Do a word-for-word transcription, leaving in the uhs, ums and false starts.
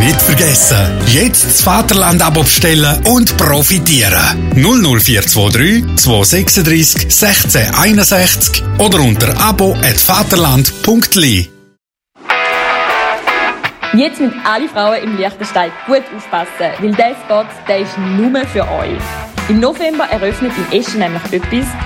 Nicht vergessen, jetzt das Vaterland-Abo bestellen und profitieren. null null vier zwei drei zwei sechs drei sechs eins eins oder unter abo at vaterland punkt l i. Jetzt müssen alle Frauen im Liechtenstein gut aufpassen, weil der Spot, der ist nur für euch. Im November eröffnet in Eschen nämlich etwas,